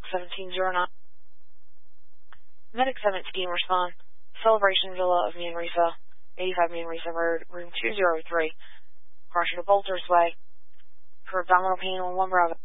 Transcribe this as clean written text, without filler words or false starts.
1709. Medic 17 respond. Celebration Villa of Manresa, 85 Manresa Road, room 203. Partial to Bolter's Way. For abdominal pain on 1 Bravo.